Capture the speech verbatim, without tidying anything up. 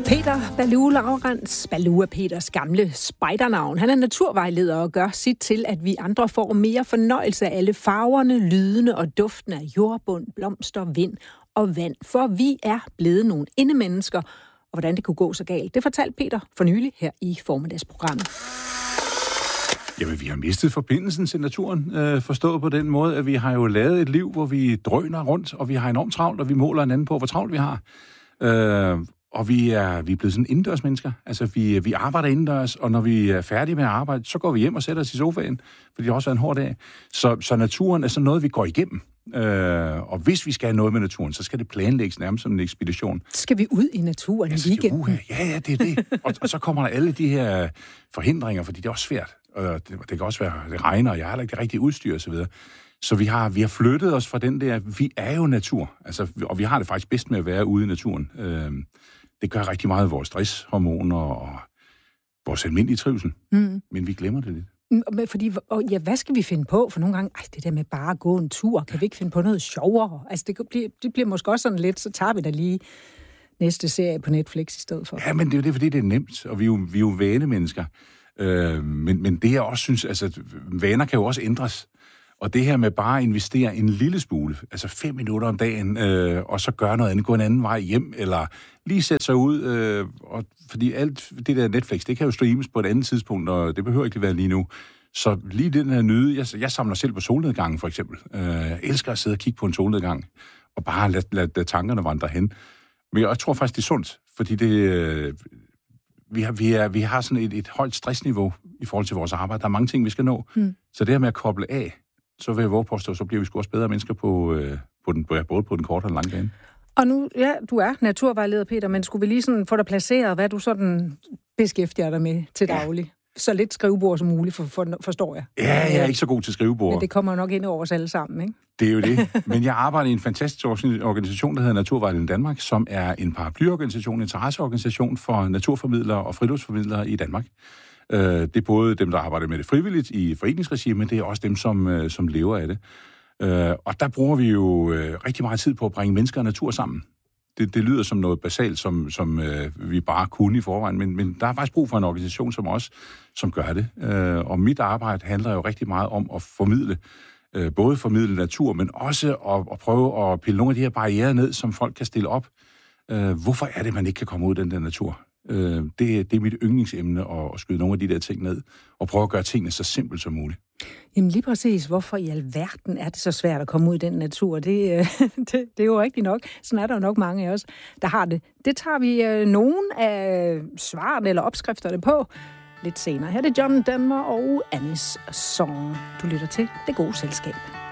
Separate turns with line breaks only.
Peter Baloo Laurens. Baloo er Peters gamle spejdernavn. Han er naturvejleder og gør sit til, at vi andre får mere fornøjelse af alle farverne, lydene og duften af jordbund, blomster, vind og vand. For vi er blevet nogle indemennesker, og hvordan det kunne gå så galt, det fortalte Peter for nylig her i formiddagsprogrammet.
Jamen, vi har mistet forbindelsen til naturen, øh, forstået på den måde, at vi har jo lavet et liv, hvor vi drøner rundt, og vi har enormt travlt, og vi måler hinanden på, hvor travlt vi har. Øh, og vi er, vi er blevet sådan indendørsmennesker. Altså, vi, vi arbejder indendørs, og når vi er færdige med at arbejde, så går vi hjem og sætter os i sofaen, fordi det har også været en hård dag. Så, så naturen er sådan noget, vi går igennem. Øh, og hvis vi skal have noget med naturen, så skal det planlægges nærmest som en ekspedition.
Skal vi ud i naturen i weekenden?
Uh, ja, ja, det er det. Og, og så kommer der alle de her forhindringer, fordi det er også svært. Og det, det kan også være, det regner, og jeg har heller ikke det rigtige udstyr osv. Så, så vi har, vi har flyttet os fra den der, vi er jo natur. Altså, og vi har det faktisk bedst med at være ude i naturen. Øh, det gør rigtig meget af vores stresshormoner og vores almindelige trivsel. Mm. Men vi glemmer det lidt.
Fordi, og ja, hvad skal vi finde på? For nogle gange, ej, det der med bare at gå en tur, kan vi ikke finde på noget sjovere? Altså, det bliver, det bliver måske også sådan lidt, så tager vi da lige næste serie på Netflix i stedet for.
Ja, men det er jo det, fordi det er nemt, og vi er jo, vi er jo vanemennesker. Øh, men, men det, jeg også synes, altså, vaner kan jo også ændres. Og det her med bare at investere en lille smule, altså fem minutter om dagen, øh, og så gøre noget andet, gå en anden vej hjem, eller lige sætte sig ud, øh, og, fordi alt det der Netflix, det kan jo streames på et andet tidspunkt, og det behøver ikke være lige nu. Så lige den her nyde, jeg, jeg samler selv på solnedgangen for eksempel. Øh, jeg elsker at sidde og kigge på en solnedgang, og bare lade, lade tankerne vandre hen. Men jeg, jeg tror faktisk, det er sundt, fordi det, øh, vi, har, vi, er, vi har sådan et, et højt stressniveau i forhold til vores arbejde. Der er mange ting, vi skal nå. Mm. Så det her med at koble af, så vil jeg våge påstå, så bliver vi sgu også bedre mennesker på, øh, på den, både på den korte og den lange bane.
Og nu, ja, du er naturvejleder, Peter, men skulle vi lige sådan få dig placeret, hvad du sådan beskæftiger dig med til daglig? Ja. Så lidt skrivebord som muligt, for, for, forstår jeg.
Ja, jeg er ikke så god til skrivebord.
Men det kommer nok ind over os alle sammen, ikke?
Det er jo det. Men jeg arbejder i en fantastisk organisation, der hedder Naturvejledning Danmark, som er en paraplyorganisation, en interesseorganisation for naturformidlere og friluftsformidlere i Danmark. Det er både dem, der arbejder med det frivilligt i foreningsregi, men det er også dem, som, som lever af det. Og der bruger vi jo rigtig meget tid på at bringe mennesker og natur sammen. Det, det lyder som noget basalt, som, som vi bare kunne i forvejen, men, men der er faktisk brug for en organisation som os, som gør det. Og mit arbejde handler jo rigtig meget om at formidle, både formidle natur, men også at, at prøve at pille nogle af de her barrierer ned, som folk kan stille op. Hvorfor er det, man ikke kan komme ud af den der natur? Det, det er mit yndlingsemne at, at skyde nogle af de der ting ned, og prøve at gøre tingene så simpelt som muligt.
Jamen lige præcis, hvorfor i alverden er det så svært at komme ud i den natur? Det, det, det er jo rigtigt nok. Sådan er der jo nok mange af os, der har det. Det tager vi øh, nogle af svarene eller opskrifterne på lidt senere. Her er det John Denver og Anis Song. Du lytter til Det Gode Selskab.